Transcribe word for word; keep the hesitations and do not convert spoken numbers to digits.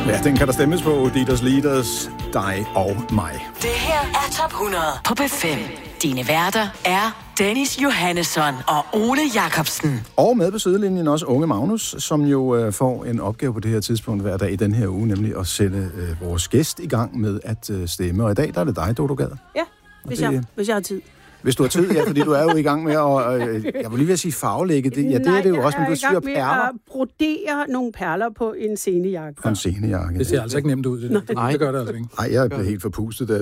Ja, den kan der stemmes på. Dieters Leaders, dig og mig. Det her er Top hundrede på B fem. Dine værter er Dennis Johannesson og Ole Jacobsen. Og med på sidelinjen også unge Magnus, som jo øh, får en opgave på det her tidspunkt hver dag i den her uge, nemlig at sætte øh, vores gæst i gang med at øh, stemme. Og i dag, der er det dig, Dodo Gad. Ja, hvis, det, jeg, hvis jeg har tid. Hvis du har tid, ja, fordi du er jo i gang med at, øh, jeg vil lige ved at sige farvelægge. Det, ja, det Nej, er det jo også, men du syr syr perler. perler. Jeg brodere nogle perler på en scenejakke. På en scenejakke. Det ser altså ikke nemt ud. Det, det, det gør det altså ikke. Nej, jeg blev helt forpustet, da